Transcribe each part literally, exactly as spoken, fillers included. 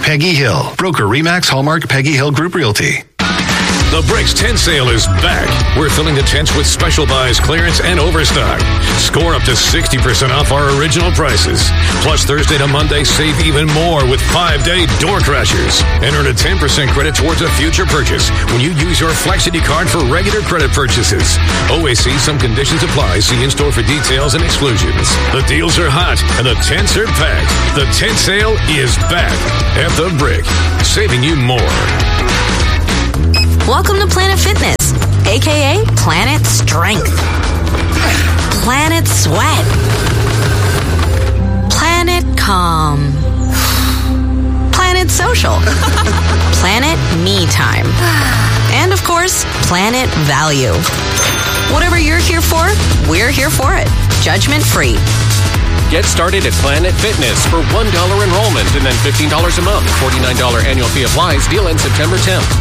Peggy Hill. Broker Remax Hallmark Peggy Hill Group Realty. The Bricks tent sale is back. We're filling the tents with special buys, clearance, and overstock. Score up to sixty percent off our original prices. Plus, Thursday to Monday, save even more with five-day door crashers. And earn a ten percent credit towards a future purchase when you use your Flexity card for regular credit purchases. Always see some conditions apply. See in-store for details and exclusions. The deals are hot, and the tents are packed. The tent sale is back at The Brick, saving you more. Welcome to Planet Fitness, aka Planet Strength, Planet Sweat, Planet Calm, Planet Social, Planet Me Time, and of course, Planet Value. Whatever you're here for, we're here for it. Judgment free. Get started at Planet Fitness for one dollar enrollment and then fifteen dollars a month. forty-nine dollars annual fee applies. Deal ends September tenth.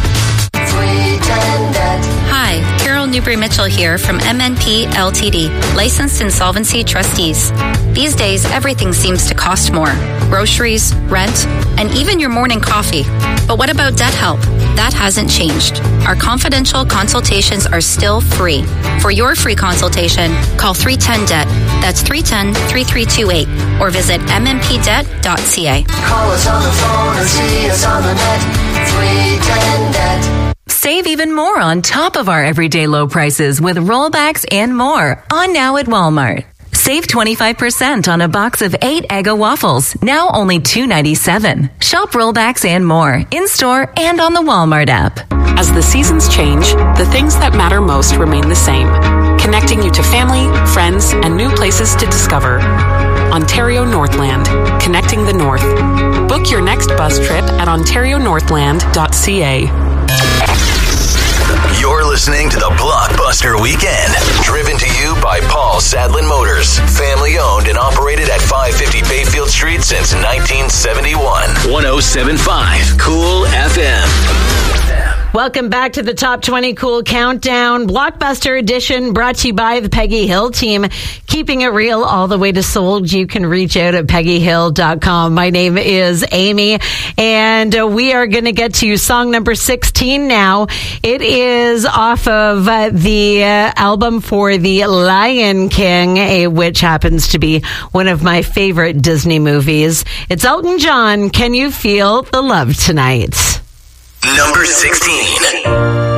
Hi, Carol Newbury-Mitchell here from M N P L T D, Licensed Insolvency Trustees. These days, everything seems to cost more. Groceries, rent, and even your morning coffee. But what about debt help? That hasn't changed. Our confidential consultations are still free. For your free consultation, call three one zero D E B T. That's three one zero, three three two eight. Or visit m m p debt dot c a. Call us on the phone or see us on the net. three one zero D E B T. Save even more on top of our everyday low prices with rollbacks and more on now at Walmart. Save twenty-five percent on a box of eight Eggo waffles, now only two ninety-seven. Shop rollbacks and more in-store and on the Walmart app. As the seasons change, the things that matter most remain the same. Connecting you to family, friends, and new places to discover. Ontario Northland, connecting the North. Book your next bus trip at ontario northland dot c a. You're listening to the Blockbuster Weekend, driven to you by Paul Sadlin Motors, family owned and operated at five fifty Bayfield Street since nineteen seventy-one. one oh seven point five Cool F M. Welcome back to the Top twenty Cool Countdown, Blockbuster Edition, brought to you by the Peggy Hill team, keeping it real all the way to sold. You can reach out at peggy hill dot com. My name is Amy, and uh, we are going to get to song number sixteen now. It is off of uh, the uh, album for The Lion King, uh, which happens to be one of my favorite Disney movies. It's Elton John, Can You Feel the Love Tonight? Number sixteen.